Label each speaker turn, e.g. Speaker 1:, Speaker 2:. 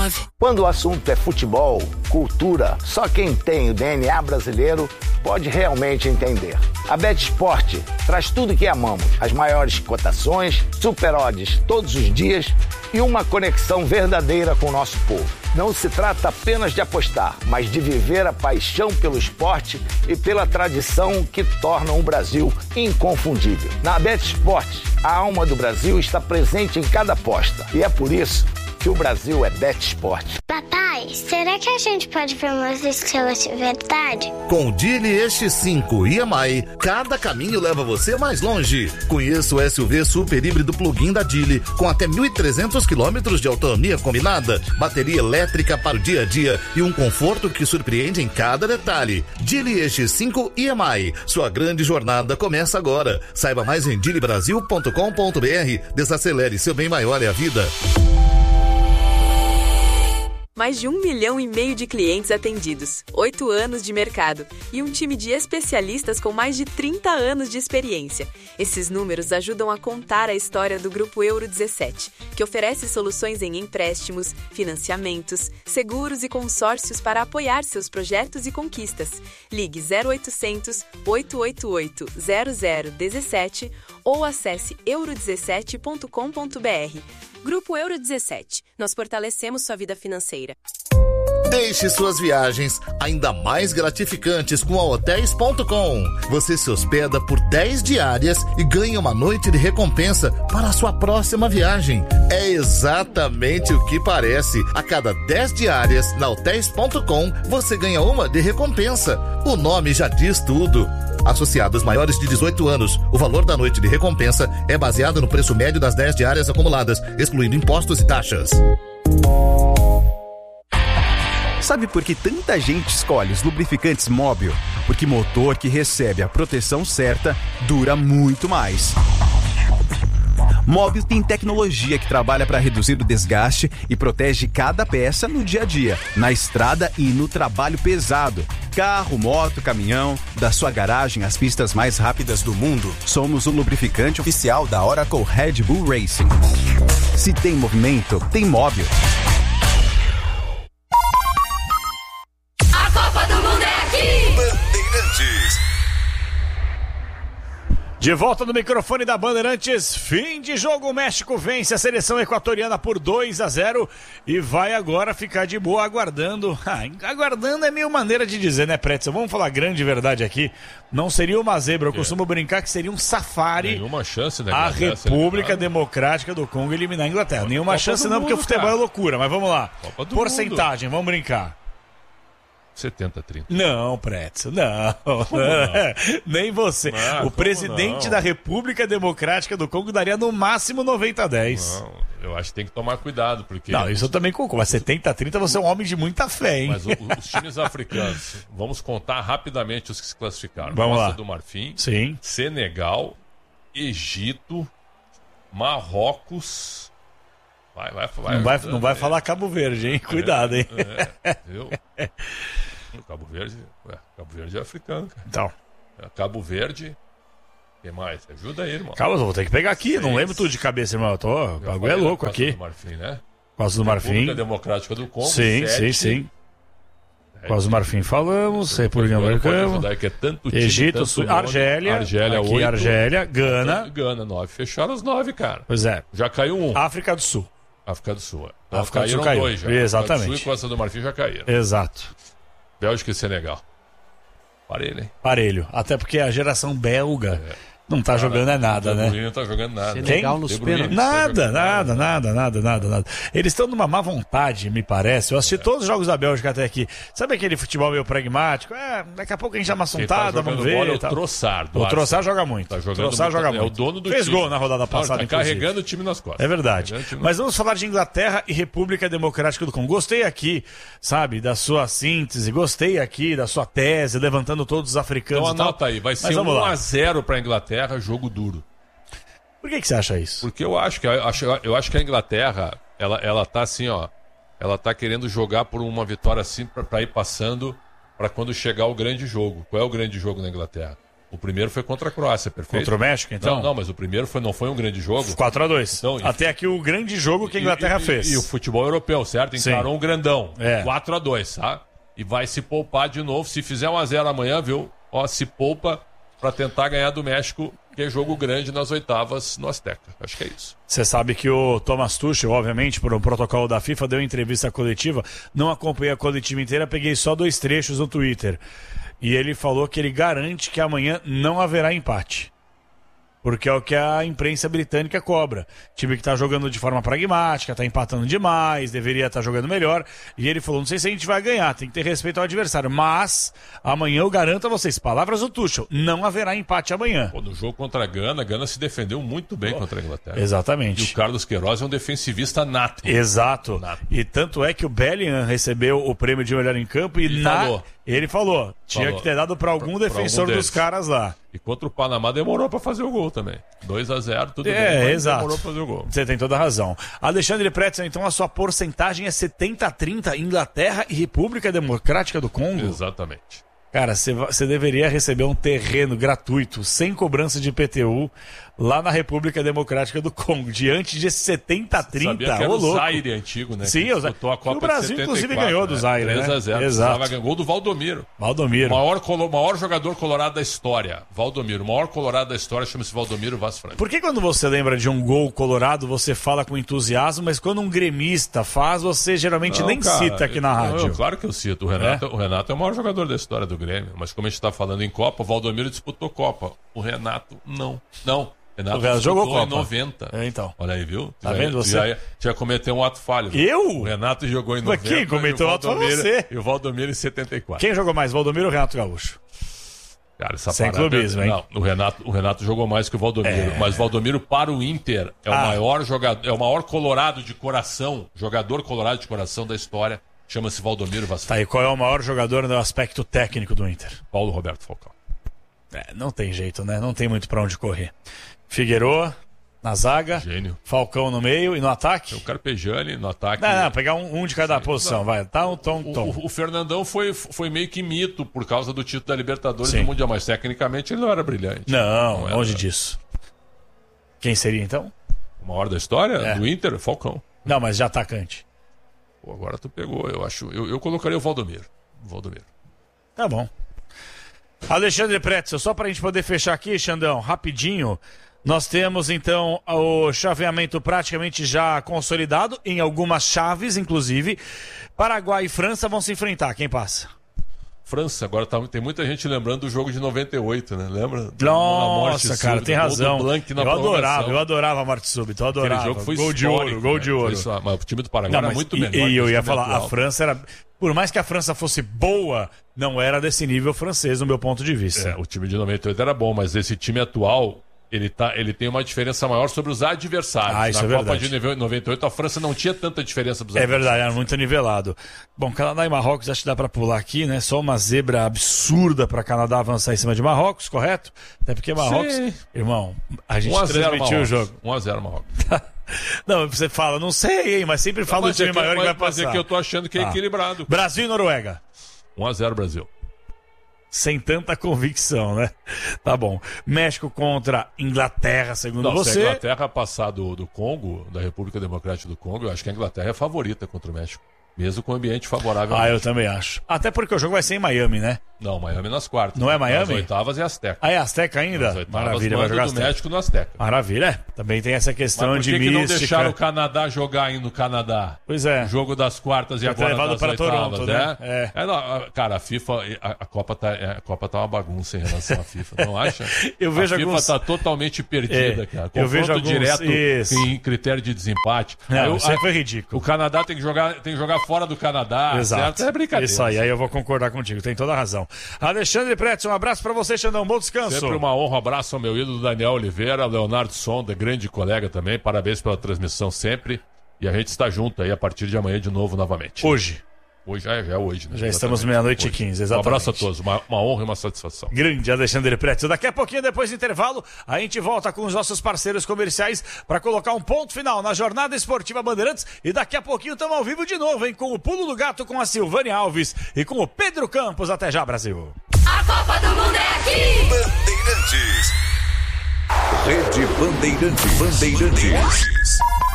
Speaker 1: Quando o assunto é futebol, cultura, só quem tem o DNA brasileiro pode realmente entender. A BetSport traz tudo que amamos, as maiores cotações, super odds todos os dias e uma conexão verdadeira com o nosso povo. Não se trata apenas de apostar, mas de viver a paixão pelo esporte e pela tradição que tornam o Brasil inconfundível. Na BetSport, a alma do Brasil está presente em cada aposta e é por isso que o Brasil é BetSport.
Speaker 2: Papai, será que a gente pode ver umas estrelas de verdade?
Speaker 3: Com o Geely X5 EMI, cada caminho leva você mais longe. Conheça o SUV super híbrido plug-in da Geely, com até 1.300 km de autonomia combinada, bateria elétrica para o dia a dia e um conforto que surpreende em cada detalhe. Geely X5 EMI, sua grande jornada começa agora. Saiba mais em geelybrasil.com.br. Desacelere, seu bem maior é a vida.
Speaker 4: Mais de 1,5 milhão de clientes atendidos, 8 anos de mercado e um time de especialistas com mais de 30 anos de experiência. Esses números ajudam a contar a história do Grupo Euro 17, que oferece soluções em empréstimos, financiamentos, seguros e consórcios para apoiar seus projetos e conquistas. Ligue 0800 888 0017 ou acesse euro17.com.br. Grupo Euro 17. Nós fortalecemos sua vida financeira.
Speaker 3: Deixe suas viagens ainda mais gratificantes com a Hotels.com. Você se hospeda por 10 diárias e ganha uma noite de recompensa para a sua próxima viagem. É exatamente o que parece. A cada 10 diárias na Hotels.com, você ganha uma de recompensa. O nome já diz tudo. Associados maiores de 18 anos, o valor da noite de recompensa é baseado no preço médio das 10 diárias acumuladas, excluindo impostos e taxas.
Speaker 5: Sabe por que tanta gente escolhe os lubrificantes Móbil? Porque motor que recebe a proteção certa dura muito mais. Móbil tem tecnologia que trabalha para reduzir o desgaste e protege cada peça no dia a dia, na estrada e no trabalho pesado. Carro, moto, caminhão, da sua garagem às pistas mais rápidas do mundo. Somos o lubrificante oficial da Oracle Red Bull Racing. Se tem movimento, tem Móbil.
Speaker 6: A Copa do Mundo é aqui!
Speaker 3: Bandeirantes.
Speaker 7: De volta no microfone da Bandeirantes, fim de jogo, o México vence a seleção equatoriana por 2-0 e vai agora ficar de boa aguardando. Aguardando é meio maneira de dizer, né, Pretzel? Vamos falar grande verdade aqui. Não seria uma zebra, eu costumo brincar que seria um safari.
Speaker 8: Nenhuma chance, né?
Speaker 7: A República Democrática do Congo eliminar a Inglaterra. Nenhuma chance não, porque o futebol é loucura, mas vamos lá. Porcentagem, vamos brincar.
Speaker 8: 70-30.
Speaker 7: Não, Pretzel, não. Nem você. O presidente da República Democrática do Congo daria no máximo 90-10.
Speaker 8: Não, eu acho que tem que tomar cuidado, porque...
Speaker 7: Não, isso eu também concordo. Mas 70-30 você é um homem de muita fé, hein?
Speaker 8: Mas os times africanos, vamos contar rapidamente os que se classificaram.
Speaker 7: Vamos
Speaker 8: Costa
Speaker 7: lá.
Speaker 8: do Marfim,
Speaker 7: Sim.
Speaker 8: Senegal, Egito, Marrocos...
Speaker 7: Não vai falar Cabo Verde, hein? Cuidado, hein?
Speaker 8: Viu? Cabo Verde é africano, cara.
Speaker 7: Então.
Speaker 8: Cabo Verde. O que mais? Ajuda aí, irmão.
Speaker 7: Calma, eu vou ter que pegar aqui. Não lembro tudo de cabeça, irmão. O bagulho é louco aqui.
Speaker 8: Costa do Marfim, né?
Speaker 7: Costa do Marfim.
Speaker 8: República Democrática do Congo.
Speaker 7: Sim. Costa do Marfim falamos. República Democrática.
Speaker 8: Que é tanto
Speaker 7: Egito, Argélia.
Speaker 8: Argélia,
Speaker 7: aqui,
Speaker 8: 8.
Speaker 7: Argélia, Gana.
Speaker 8: Gana, 9. Fecharam os 9, cara.
Speaker 7: Pois é.
Speaker 8: Já caiu um.
Speaker 7: África do Sul.
Speaker 8: África do Sul.
Speaker 7: África do Sul
Speaker 8: caíram
Speaker 7: caiu.
Speaker 8: 2 já.
Speaker 7: Exatamente.
Speaker 8: África do Sul e Costa do Marfim já caíram.
Speaker 7: Exato.
Speaker 8: Bélgica e Senegal. Parelho, hein?
Speaker 7: Parelho. Até porque a geração belga não tá jogando nada, né?
Speaker 8: Não tá jogando nada.
Speaker 7: Senegal nos pênaltis. Nada. Eles estão numa má vontade, me parece. Eu assisti todos os jogos da Bélgica até aqui. Sabe aquele futebol meio pragmático? Daqui a pouco a gente dá uma assuntada, vamos ver.
Speaker 8: O Trossard.
Speaker 7: O Trossard joga muito.
Speaker 8: Tá jogando
Speaker 7: Trossard joga muito.
Speaker 8: É o dono do
Speaker 7: Fez
Speaker 8: time.
Speaker 7: Gol na rodada passada,
Speaker 8: tá carregando o time nas costas.
Speaker 7: É verdade. Mas vamos falar de Inglaterra e República Democrática do Congo. Gostei aqui, sabe, da sua síntese. Gostei aqui da sua tese, levantando todos os africanos.
Speaker 8: Então anota aí. Vai ser 1-0 pra Inglaterra, jogo duro.
Speaker 7: Por que você acha isso?
Speaker 8: Porque eu acho que a Inglaterra, ela tá assim, ó. Ela tá querendo jogar por uma vitória assim pra ir passando pra quando chegar o grande jogo. Qual é o grande jogo na Inglaterra? O primeiro foi contra a Croácia, perfeito?
Speaker 7: Contra o México, então?
Speaker 8: Não, mas o primeiro não foi um grande jogo.
Speaker 7: 4-2.
Speaker 8: Então,
Speaker 7: até aqui o grande jogo que a Inglaterra fez.
Speaker 8: E o futebol europeu, certo? Encarou um grandão. 4-2, tá? E vai se poupar de novo. Se fizer 1-0 amanhã, viu? Ó, se poupa para tentar ganhar do México, que é jogo grande nas oitavas no Azteca. Acho que é isso.
Speaker 7: Você sabe que o Thomas Tuchel, obviamente, por um protocolo da FIFA, deu entrevista coletiva. Não acompanhei a coletiva inteira, peguei só 2 trechos no Twitter. E ele falou que ele garante que amanhã não haverá empate. Porque é o que a imprensa britânica cobra. Time que tá jogando de forma pragmática, tá empatando demais, deveria estar jogando melhor. E ele falou, não sei se a gente vai ganhar, tem que ter respeito ao adversário. Mas, amanhã eu garanto a vocês, palavras do Tuchel, não haverá empate amanhã.
Speaker 8: No jogo contra a Gana se defendeu muito bem contra a Inglaterra.
Speaker 7: Exatamente.
Speaker 8: E o Carlos Queiroz é um defensivista nato.
Speaker 7: Exato. Nato. E tanto é que o Bellingham recebeu o prêmio de melhor em campo e ele falou, tinha que ter dado para algum defensor dos caras lá.
Speaker 8: E contra o Panamá demorou para fazer o gol também. 2-0, tudo bem.
Speaker 7: Exato.
Speaker 8: Demorou para fazer o gol.
Speaker 7: Você tem toda a razão. Alexandre Pretzel, então a sua porcentagem é 70-30, Inglaterra e República Democrática do Congo?
Speaker 8: Exatamente.
Speaker 7: Cara, você deveria receber um terreno gratuito, sem cobrança de IPTU, lá na República Democrática do Congo, diante de 70-30.
Speaker 8: Sabia que era o Zaire antigo, né?
Speaker 7: Sim, o Brasil, inclusive, ganhou do Zaire,
Speaker 8: 3-0.
Speaker 7: Né? Exato.
Speaker 8: Ganhou gol do Valdomiro.
Speaker 7: O
Speaker 8: maior jogador colorado da história. Valdomiro. O maior colorado da história chama-se Valdomiro Vaz Franco.
Speaker 7: Por que quando você lembra de um gol colorado, você fala com entusiasmo, mas quando um gremista faz, você geralmente cita aqui na rádio?
Speaker 8: Claro que eu cito. O Renato é o maior jogador da história do Grêmio. Mas como a gente está falando em Copa, o Valdomiro disputou Copa. O Renato, não. Renato
Speaker 7: jogou Copa
Speaker 8: em 90.
Speaker 7: Então.
Speaker 8: Olha aí, viu?
Speaker 7: Tá vendo você?
Speaker 8: Já cometeu um ato falho.
Speaker 7: Eu?
Speaker 8: O Renato jogou em 90.
Speaker 7: Mas quem cometeu um ato foi você?
Speaker 8: E o Valdomiro em 74.
Speaker 7: Quem jogou mais, Valdomiro ou Renato Gaúcho?
Speaker 8: Cara, essa
Speaker 7: sem clubismo, hein?
Speaker 8: Não, o Renato jogou mais que o Valdomiro. Mas o Valdomiro para o Inter é o maior jogador, é o maior colorado de coração, jogador colorado de coração da história. Chama-se Valdomiro Vaz Franco.
Speaker 7: Tá, e qual é o maior jogador no aspecto técnico do Inter?
Speaker 8: Paulo Roberto Falcão.
Speaker 7: Não tem jeito, né? Não tem muito pra onde correr. Figueiredo na zaga.
Speaker 8: Gênio.
Speaker 7: Falcão no meio e no ataque?
Speaker 8: O Carpegiani no ataque.
Speaker 7: Não, pegar um de cada posição, vai. Tá um tom.
Speaker 8: O Fernandão foi meio que mito por causa do título da Libertadores do Mundial, mas tecnicamente ele não era brilhante.
Speaker 7: Não longe disso. Quem seria então?
Speaker 8: O maior da história? Do Inter? Falcão.
Speaker 7: Não, mas de atacante.
Speaker 8: Pô, agora tu pegou, eu acho. Eu colocaria o Valdomiro.
Speaker 7: Tá bom. Alexandre Pretzel, só pra gente poder fechar aqui, Xandão, rapidinho. Nós temos então o chaveamento praticamente já consolidado, em algumas chaves, inclusive. Paraguai e França vão se enfrentar. Quem passa?
Speaker 8: França, agora tem muita gente lembrando do jogo de 98, né? Lembra?
Speaker 7: Nossa, cara,
Speaker 8: súbita,
Speaker 7: tem razão. Eu adorava a morte súbita, eu adorava.
Speaker 8: Aquele jogo foi
Speaker 7: gol de ouro.
Speaker 8: Isso, mas o time do Paraguai era muito melhor.
Speaker 7: E eu ia falar, a França era... Por mais que a França fosse boa, não era desse nível francês, no meu ponto de vista.
Speaker 8: O time de 98 era bom, mas esse time atual... Ele tem uma diferença maior sobre os adversários.
Speaker 7: Na
Speaker 8: Copa de 98, a França não tinha tanta diferença dos
Speaker 7: adversários. É verdade, era muito nivelado. Bom, Canadá e Marrocos, acho que dá pra pular aqui, né? Só uma zebra absurda pra Canadá avançar em cima de Marrocos, correto? Até porque Marrocos... Sim. Irmão, a gente transmitiu o jogo.
Speaker 8: 1-0 Marrocos.
Speaker 7: Não, você fala, não sei, hein? Mas sempre fala do time maior que vai passar.
Speaker 8: Mas é que eu tô achando que é equilibrado.
Speaker 7: Brasil e Noruega.
Speaker 8: 1-0 Brasil.
Speaker 7: Sem tanta convicção, né? Tá bom. México contra Inglaterra, segundo você.
Speaker 8: Se a Inglaterra passar do Congo, da República Democrática do Congo, eu acho que a Inglaterra é favorita contra o México. Mesmo com o ambiente favorável.
Speaker 7: Eu também acho. Até porque o jogo vai ser em Miami, né?
Speaker 8: Não, Miami nas quartas.
Speaker 7: Não é Miami?
Speaker 8: Nas oitavas é Azteca.
Speaker 7: É Azteca ainda?
Speaker 8: Maravilha, vai jogar do México no Azteca.
Speaker 7: Maravilha. Também tem essa questão de mística.
Speaker 8: Por que não deixaram o Canadá jogar aí no Canadá?
Speaker 7: Pois é.
Speaker 8: O jogo das quartas e agora das oitavas,
Speaker 7: Toronto, né?
Speaker 8: Cara, a FIFA, a Copa tá uma bagunça em relação à FIFA, não acha?
Speaker 7: Eu vejo
Speaker 8: a FIFA tá totalmente perdida, cara.
Speaker 7: Eu vejo
Speaker 8: direto em critério de desempate.
Speaker 7: Isso aí foi ridículo.
Speaker 8: O Canadá tem que jogar fora do Canadá.
Speaker 7: Exato.
Speaker 8: Certo? É brincadeira.
Speaker 7: Isso aí eu vou concordar contigo, tem toda a razão. Alexandre Pretzel, um abraço pra você, Xandão, bom descanso.
Speaker 8: Sempre uma honra, um abraço ao meu ídolo Daniel Oliveira, Leonardo Sonda, grande colega também, parabéns pela transmissão sempre, e a gente está junto aí a partir de amanhã de novo, novamente.
Speaker 7: Hoje
Speaker 8: já é hoje, né?
Speaker 7: Já estamos meia-noite e 15, exatamente.
Speaker 8: Um abraço a todos, uma honra e uma satisfação.
Speaker 7: Grande Alexandre Pretzel. Daqui a pouquinho, depois do intervalo, a gente volta com os nossos parceiros comerciais para colocar um ponto final na Jornada Esportiva Bandeirantes. E daqui a pouquinho estamos ao vivo de novo, hein? Com o Pulo do Gato, com a Silvânia Alves e com o Pedro Campos. Até já, Brasil.
Speaker 6: Copa do Mundo é aqui.
Speaker 9: Bandeirantes. Rede Bandeirantes.